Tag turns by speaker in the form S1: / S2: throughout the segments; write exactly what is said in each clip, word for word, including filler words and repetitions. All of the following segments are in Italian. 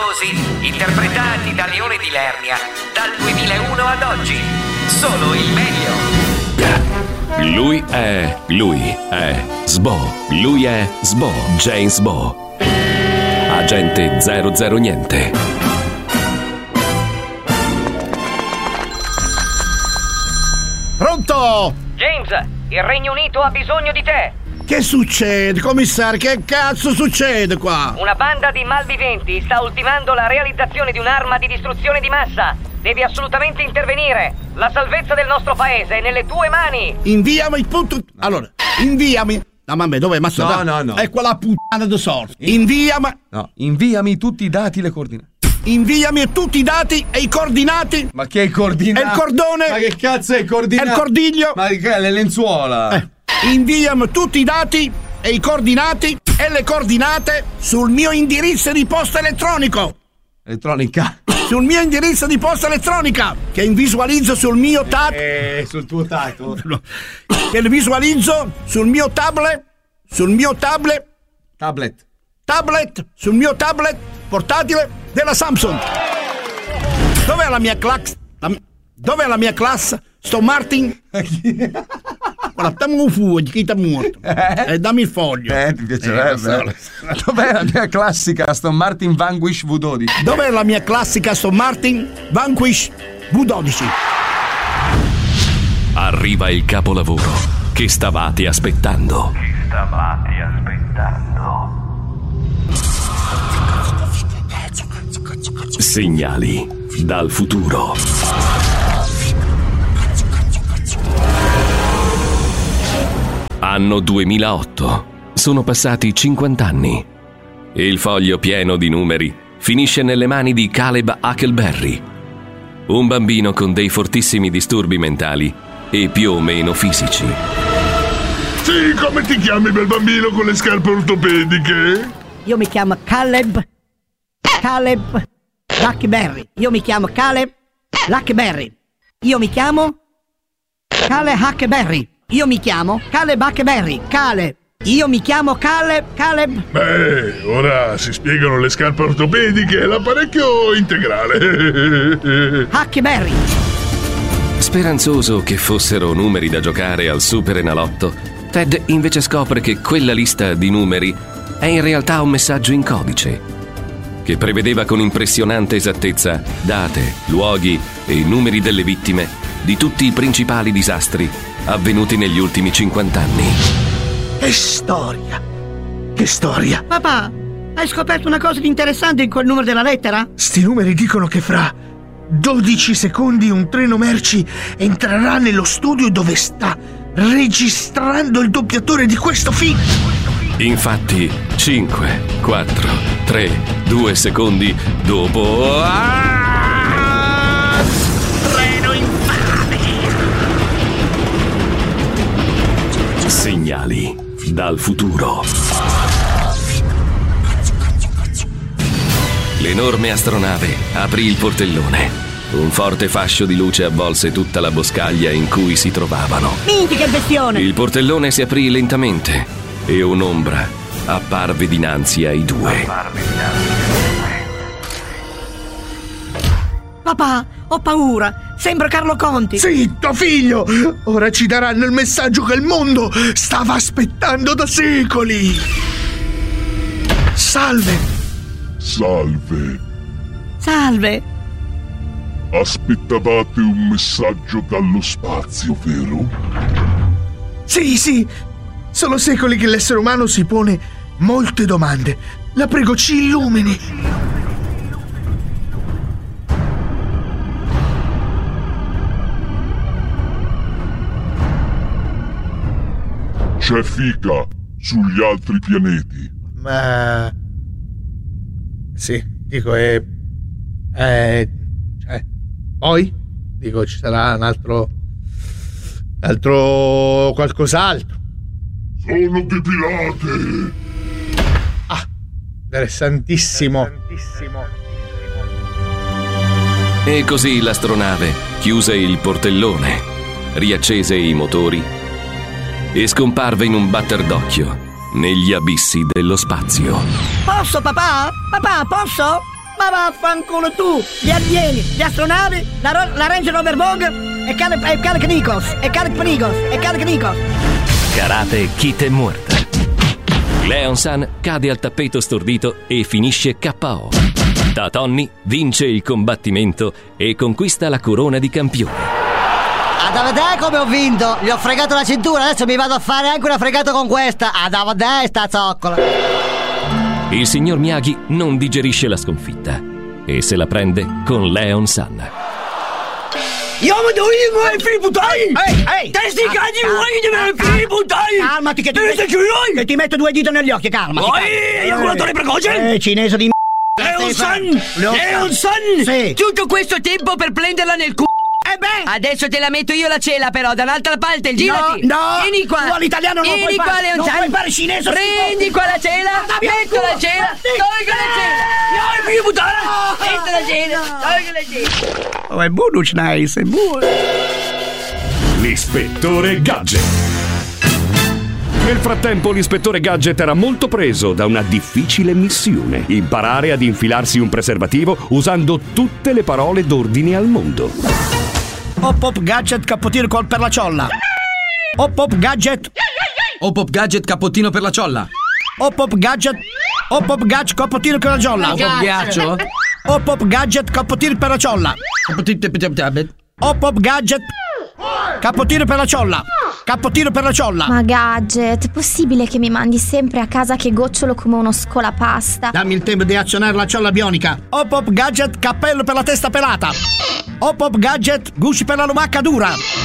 S1: Interpretati da Leone di Lernia dal duemilauno ad oggi. Solo il meglio.
S2: Lui è Lui è Sbo. Lui è Sbo. James Bo. Agente zero zero niente.
S3: Pronto?
S1: James, il Regno Unito ha bisogno di te.
S3: Che succede, commissario? Che cazzo succede qua?
S1: Una banda di malviventi sta ultimando la realizzazione di un'arma di distruzione di massa. Devi assolutamente intervenire. La salvezza del nostro paese è nelle tue mani.
S3: Inviami il punto. Allora, inviami. No, mamma, dov'è? Ma
S4: No, no, no.
S3: È quella puttana di sorte. Inviami.
S4: No, inviami tutti i dati e le coordinate.
S3: Inviami tutti i dati e i coordinati.
S4: Ma che è il coordinato?
S3: È il cordone.
S4: Ma che cazzo è il coordinato?
S3: È il cordiglio.
S4: Ma che è le lenzuola?
S3: Eh. Inviami tutti i dati e i coordinati e le coordinate sul mio indirizzo di posta elettronico.
S4: Elettronica?
S3: Sul mio indirizzo di posta elettronica che visualizzo sul mio tab.
S4: Eh, sul tuo tato.
S3: Che lo visualizzo sul mio tablet. Sul mio tablet.
S4: Tablet.
S3: Tablet. Sul mio tablet portatile della Samsung. Dov'è la mia classe? Dov'è la mia classe? Sto Martin? Guarda, dammi un fuoco, chi ti è morto?
S4: Eh?
S3: E dammi il foglio.
S4: Eh, ti piacerebbe. Eh, Dov'è la mia classica Aston Martin Vanquish V dodici?
S3: Dov'è la mia classica Aston Martin Vanquish V dodici?
S2: Arriva il capolavoro che stavate aspettando.
S5: Che stavate aspettando.
S2: Segnali dal futuro. Anno duemilaotto. Sono passati cinquanta anni. Il foglio pieno di numeri finisce nelle mani di Caleb Huckleberry, un bambino con dei fortissimi disturbi mentali e più o meno fisici.
S6: Sì, come ti chiami, bel bambino con le scarpe ortopediche?
S7: Io mi chiamo Caleb Caleb Huckleberry. Io mi chiamo Caleb Huckleberry. Io mi chiamo Caleb Huckleberry. Io mi chiamo Caleb Huckleberry. Caleb. Io mi chiamo Caleb Caleb.
S6: Beh, ora si spiegano le scarpe ortopediche e l'apparecchio integrale.
S7: Huckleberry.
S2: Speranzoso che fossero numeri da giocare al Super Enalotto, Ted invece scopre che quella lista di numeri è in realtà un messaggio in codice che prevedeva con impressionante esattezza date, luoghi e numeri delle vittime di tutti i principali disastri avvenuti negli ultimi cinquanta anni.
S3: Che storia! Che storia!
S7: Papà, hai scoperto una cosa di interessante in quel numero della lettera?
S8: Sti numeri dicono che fra dodici secondi un treno merci entrerà nello studio dove sta registrando il doppiatore di questo film.
S2: Infatti, cinque, quattro, tre, due secondi dopo... Ah!
S3: Treno infame!
S2: Segnali dal futuro. L'enorme astronave aprì il portellone. Un forte fascio di luce avvolse tutta la boscaglia in cui si trovavano.
S7: Minchia, che bestione!
S2: Il portellone si aprì lentamente e un'ombra apparve dinanzi ai due.
S7: Papà, ho paura. Sembra Carlo Conti.
S8: Zitto, figlio! Ora ci daranno il messaggio che il mondo stava aspettando da secoli. Salve.
S6: Salve.
S7: Salve.
S6: Aspettavate un messaggio dallo spazio, vero?
S8: Sì, sì. Sono secoli che l'essere umano si pone molte domande. La prego, ci illumini.
S6: C'è figa sugli altri pianeti.
S8: Ma... sì, dico, è... è... cioè... poi? Dico, ci sarà un altro... un altro... qualcos'altro.
S6: Sono depilate.
S8: Ah, interessantissimo.
S4: Interessantissimo.
S2: E così l'astronave chiuse il portellone, riaccese i motori e scomparve in un batter d'occhio negli abissi dello spazio.
S7: Posso, papà? Papà, posso? Ma vaffanculo tu! Gli alieni, gli astronavi, la, ro- la Range Rover Vogue e Caleb e Caleb Nikos e Caleb Nikos e Caleb Nikos.
S2: Karate Kid è morta. Leon San cade al tappeto stordito e finisce K O. Da Tony vince il combattimento e conquista la corona di campione.
S9: Ad a vedere come ho vinto! Gli ho fregato la cintura, adesso mi vado a fare anche una fregata con questa! Ad a vedere sta zoccola!
S2: Il signor Miyagi non digerisce la sconfitta e se la prende con Leon San.
S7: Io mi do io ai fributai! Ehi, ehi! Testi cagli vuoi di me fributai! Calmati che ti metto, che ti metto due dita negli occhi, calmati!
S10: Oi, ejaculatore precoce!
S7: Eh, cinese di m***a!
S10: Leon San! Leon San!
S7: Sì!
S10: Tutto questo tempo per prenderla nel c***o!
S7: Eh beh!
S10: Adesso te la metto io la cela però, dall'altra parte, girati!
S7: No, no!
S10: Vieni qua!
S7: Tu all'italiano non
S10: Vieni
S7: puoi
S10: qua,
S7: fare!
S10: Leon
S7: Non
S10: San!
S7: puoi fare cinese!
S10: Prendi qua la cela! Metto la cela! Tolgo la cela! No, più buttare! Metto la cela! Tolgo la cela!
S7: Oh, è buono, nice, è buono!
S11: L'ispettore Gadget. Nel frattempo l'ispettore Gadget era molto preso da una difficile missione: imparare ad infilarsi un preservativo usando tutte le parole d'ordine al mondo.
S3: Hop hop gadget cappottino col per la ciolla. Hop hop gadget.
S4: Hop hop gadget cappottino per la ciolla.
S3: Hop hop gadget. Hop hop gadget cappottino con la ciolla.
S4: Hop hop ghiaccio.
S3: Hop hop gadget cappottino per la ciolla. Hop hop gadget cappottino per la ciolla. Cappottino per la ciolla.
S12: Ma Gadget, possibile che mi mandi sempre a casa che gocciolo come uno scolapasta?
S3: Dammi il tempo di azionare la ciolla bionica. Hop hop gadget cappello per la testa pelata. Hop hop gadget gusci per la lumacca dura.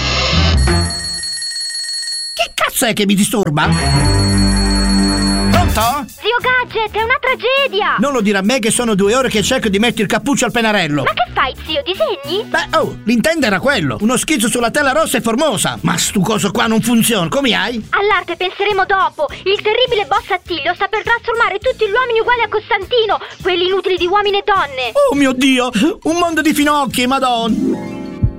S3: Che cazzo è che mi disturba? Pronto?
S12: Zio Gadget, è una tragedia!
S3: Non lo dire a me che sono due ore che cerco di mettere il cappuccio al pennarello.
S12: Ma che fai, zio? Disegni?
S3: Beh, oh, l'intento era quello. Uno schizzo sulla tela rossa e formosa. Ma stu coso qua non funziona, come hai?
S12: All'arte penseremo dopo. Il terribile boss Attilio sta per trasformare tutti gli uomini uguali a Costantino, quelli inutili di uomini e donne.
S3: Oh mio Dio, un mondo di finocchi, madonna.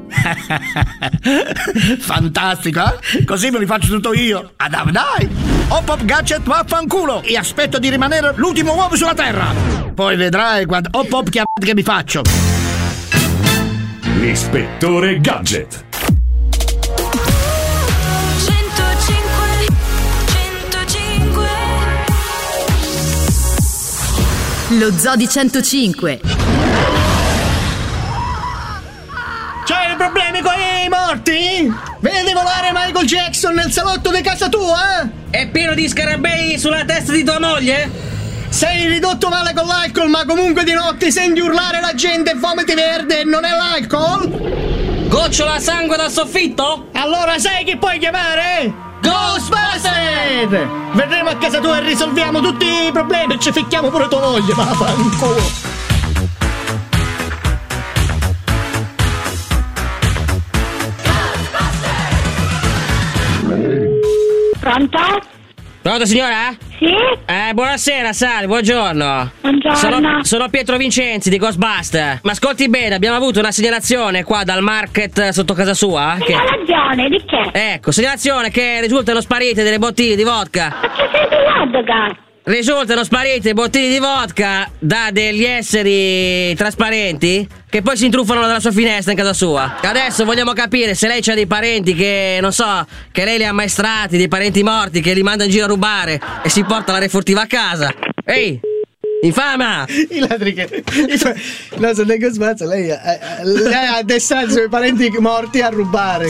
S3: Fantastico, eh? Così me li faccio tutto io. Ah, dai, dai. Hop hop gadget vaffanculo. E aspetto di rimanere l'ultimo uomo sulla terra. Poi vedrai quando hop hop che, che mi faccio.
S11: L'ispettore Gadget.
S13: Lo Zoo di centocinque.
S7: C'hai problemi con i morti? Vedi volare Michael Jackson nel salotto di casa tua?
S10: È pieno di scarabei sulla testa di tua moglie?
S7: Sei ridotto male con l'alcol, ma comunque di notte senti urlare la gente e vomiti verde e non è l'alcol?
S10: Gocciola sangue dal soffitto?
S7: Allora sai chi puoi chiamare? Ghostbuster! Verremo a casa tua e risolviamo tutti i problemi e ci ficchiamo pure tua moglie, ma fanculo!
S12: Pronto?
S10: Pronto signora?
S12: Sì?
S10: Eh, buonasera, salve, buongiorno.
S12: Buongiorno.
S10: Sono, sono Pietro Vincenzi di Ghostbuster. Ma ascolti bene, abbiamo avuto una segnalazione qua dal market sotto casa sua.
S12: Segnalazione, di che?
S10: Ecco, segnalazione che risultano sparite delle bottiglie di vodka.
S12: Ma che sei pigliato, cazzo?
S10: Risultano sparite bottiglie di vodka da degli esseri trasparenti che poi si intruffano dalla sua finestra in casa sua. Adesso vogliamo capire se lei c'ha dei parenti che, non so, che lei li ha ammaestrati, dei parenti morti che li manda in giro a rubare e si porta la refurtiva a casa. Ehi, infama!
S7: I ladri che... No, sono dei Ghostbuster, lei, eh, lei ha addessato i suoi parenti morti a rubare.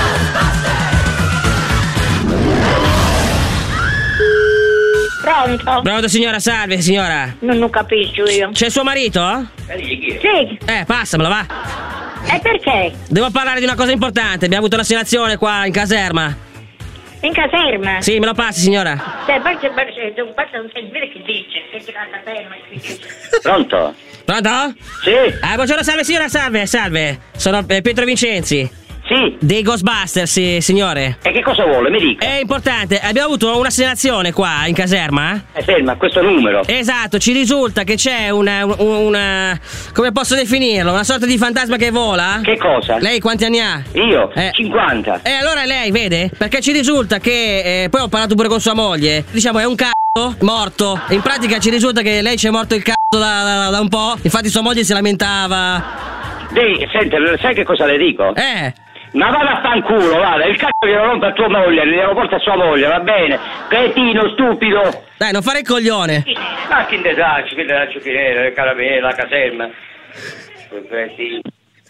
S12: Pronto?
S10: Pronto signora, salve signora.
S12: Non lo capisco io.
S10: C'è suo marito?
S12: Sì.
S10: Eh, passamelo, va.
S12: E perché?
S10: Devo parlare di una cosa importante, abbiamo avuto una segnalazione qua in caserma.
S12: In caserma?
S10: Sì, me lo passi signora.
S12: Cioè, poi c'è un pezzo non sai dire che dice. Senti la caserma e qui.
S10: Pronto? Pronto?
S14: Sì.
S10: Ah, buongiorno, salve signora, salve, salve. Sono eh, Pietro Vincenzi.
S14: Sì.
S10: Dei Ghostbusters, sì, signore.
S14: E che cosa vuole? Mi dica.
S10: È importante, abbiamo avuto una segnalazione qua in caserma.
S14: Eh, ferma, questo numero.
S10: Esatto, ci risulta che c'è una, una, una... come posso definirlo? Una sorta di fantasma che vola.
S14: Che cosa?
S10: Lei quanti anni ha?
S14: Io?
S10: Eh.
S14: cinquanta.
S10: E eh, allora lei, vede? Perché ci risulta che, eh, poi ho parlato pure con sua moglie, diciamo è un c***o morto. In pratica ci risulta che lei c'è morto il c***o da, da, da un po'. Infatti sua moglie si lamentava.
S14: Dì, senti, sai che cosa le dico?
S10: Eh.
S14: Ma vada a fanculo, vada, il cazzo glielo rompe a tua moglie, glielo porta a sua moglie, va bene? Cretino, stupido.
S10: Dai, non fare il coglione.
S14: Ma chi ne sa, chi ne sa, chi ne sa, caramella, la caserma. Cretino.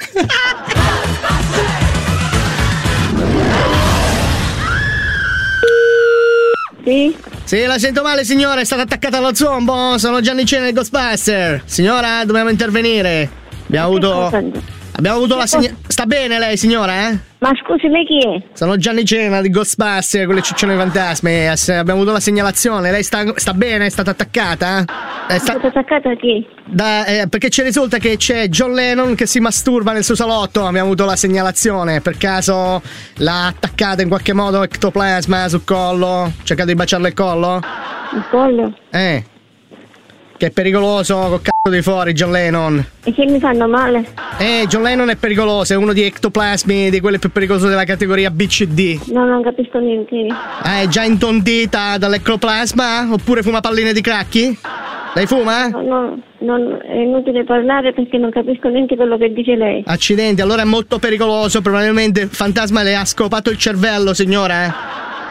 S15: Sì?
S16: Sì, la sento male signora, è stata attaccata allo zombo, sono Gianni Cena del Ghostbuster. Signora, dobbiamo intervenire. Abbiamo avuto... Abbiamo avuto la segnalazione. Sta bene lei signora, eh?
S15: Ma scusi, lei chi è?
S16: Sono Gianni Cena di Ghostbuster, con le ciccione fantasmi. Abbiamo avuto la segnalazione, lei sta, sta bene? È stata attaccata? È sta...
S15: stata attaccata a chi?
S16: Da, eh, perché ci risulta che c'è John Lennon che si masturba nel suo salotto. Abbiamo avuto la segnalazione. Per caso l'ha attaccata in qualche modo ectoplasma sul collo? Cercate di baciarle il collo?
S15: Il collo?
S16: Eh. Che è pericoloso col c***o di fuori, John Lennon.
S15: E che mi fanno male?
S16: Eh, John Lennon è pericoloso, è uno di ectoplasmi, di quelli più pericolosi della categoria B C D.
S15: No, non capisco niente.
S16: Ah, è già intondita dall'ectoplasma? Oppure fuma palline di cracchi? Lei fuma?
S15: No, no, non, è inutile parlare perché non capisco niente quello che dice lei.
S16: Accidenti, allora è molto pericoloso, probabilmente il fantasma le ha scopato il cervello, signora, eh?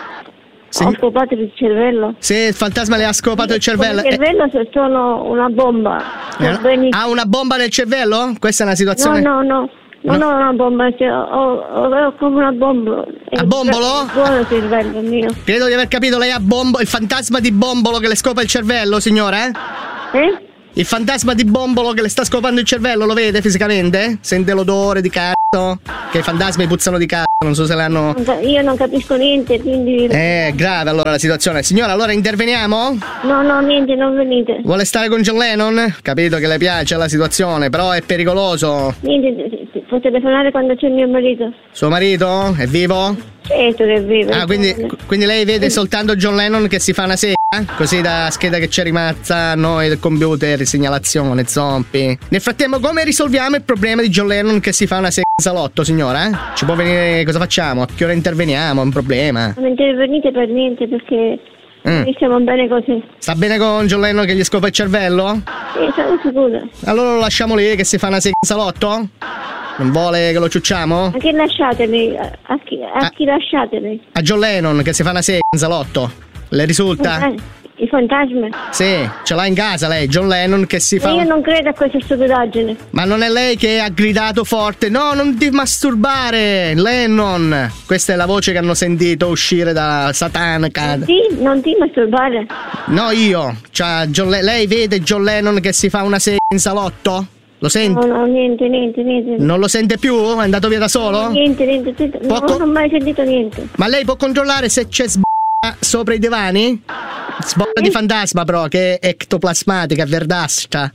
S15: Ho scopato il cervello?
S16: Sì, il fantasma le ha scopato il cervello.
S15: Il cervello se sono una bomba.
S16: Eh, ha una bomba nel cervello? Questa è una situazione...
S15: No, no, no. Non ho una bomba, cioè, ho, ho, ho come una bombola.
S16: A bombolo?
S15: Buono il cervello mio.
S16: Credo di aver capito, lei ha bombo, il fantasma di Bombolo che le scopa il cervello, signora? Eh?
S15: Eh?
S16: Il fantasma di Bombolo che le sta scopando il cervello, lo vede fisicamente? Sente l'odore di cazzo? Che i fantasmi puzzano di cazzo, non so se l'hanno...
S15: Io non capisco niente, quindi...
S16: Eh, grave allora la situazione. Signora, allora interveniamo?
S15: No, no, niente, non venite.
S16: Vuole stare con John Lennon? Capito che le piace la situazione, però è pericoloso.
S15: Niente, può telefonare quando c'è mio marito.
S16: Suo marito? È vivo?
S15: Certo che è vivo.
S16: Ah, quindi, quindi lei vede soltanto John Lennon che si fa una sega? Così da scheda che c'è rimasta a noi del computer, segnalazione, zombie. Nel frattempo, come risolviamo il problema di John Lennon che si fa una sega in salotto, signora? Eh? Ci può venire, cosa facciamo? A che ora interveniamo? È un problema.
S15: Non intervenite per niente perché
S16: Mm.
S15: noi stiamo bene così.
S16: Sta bene con John Lennon che gli scopa il cervello?
S15: Sì, sono sicura.
S16: Allora lo lasciamo lì che si fa una sega in salotto? Non vuole che lo ciucciamo?
S15: A chi lasciateli? A, a, chi, a
S16: Ah.
S15: chi lasciateli?
S16: A John Lennon che si fa una sega in salotto. Le risulta?
S15: Eh, I fantasmi?
S16: Sì, ce l'ha in casa lei, John Lennon che si fa...
S15: Io
S16: un-
S15: non credo a questa stupidaggine.
S16: Ma non è lei che ha gridato forte: no, non ti masturbare, Lennon! Questa è la voce che hanno sentito uscire da Satanica.
S15: Sì, non ti masturbare.
S16: No, io. Cioè, John Le- lei vede John Lennon che si fa una sega in salotto? Lo sente?
S15: No, no, niente, niente, niente.
S16: Non lo sente più? È andato via da solo?
S15: Niente, niente, niente. No,
S16: Poco-
S15: non ho mai sentito niente.
S16: Ma lei può controllare se c'è sb***a sopra i divani? Sb***a di fantasma, però, che è ectoplasmatica, è verdastra.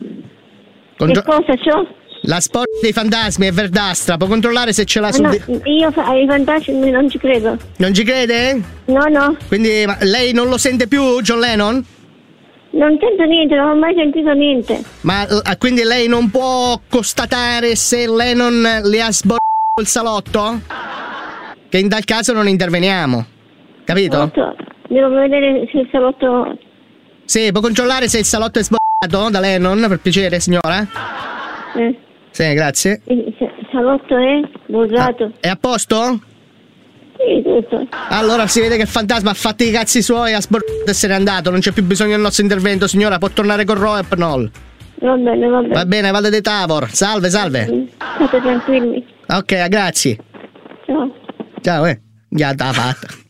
S16: Contro-
S15: Che cosa c'ho?
S16: La sport dei fantasmi è verdastra, può controllare se ce l'ha
S15: Ah,
S16: sul
S15: no,
S16: di-
S15: io fa- ai fantasmi non ci credo.
S16: Non ci crede?
S15: No, no.
S16: Quindi ma lei non lo sente più, John Lennon?
S15: Non sento niente, non ho mai sentito niente.
S16: Ma eh, quindi lei non può constatare se Lennon le ha sborrato il salotto? Che in tal caso non interveniamo. Capito?
S15: Salotto, devo vedere se il salotto...
S16: Sì, può controllare se il salotto è sborrato da Lennon, per piacere, signora?
S15: Eh,
S16: Sì, grazie.
S15: il sa- salotto è borrato.
S16: È a posto?
S15: Sì, tutto.
S16: Allora si vede che il fantasma ha fatto i cazzi suoi, ha sborrato e se n'è andato. Non c'è più bisogno del nostro intervento, signora. Può tornare con Rohypnol.
S15: Va bene, va bene.
S16: Va bene, vado dei Tavor. Salve, salve.
S15: State tranquilli.
S16: Ok, grazie.
S15: Ciao.
S16: Ciao, eh. Già, t'ha fatta.